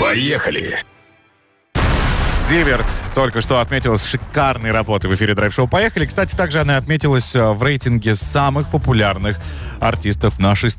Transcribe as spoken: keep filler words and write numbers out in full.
Поехали! Зиверт только что отметилась шикарной работой в эфире драйв-шоу «Поехали». Кстати, также она отметилась в рейтинге самых популярных артистов нашей страны.